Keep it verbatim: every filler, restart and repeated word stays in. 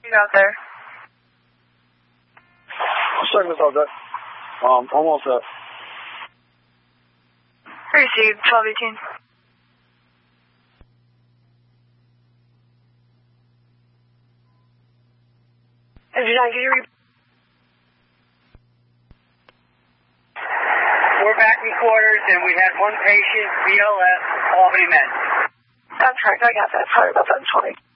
You out there? Segment's all good. Um, almost up. Received, twelve eighteen. Did you not get your report? We're back in quarters, and we had one patient, B L S, Albany Med. That's correct, I got that. Sorry about that, twenty.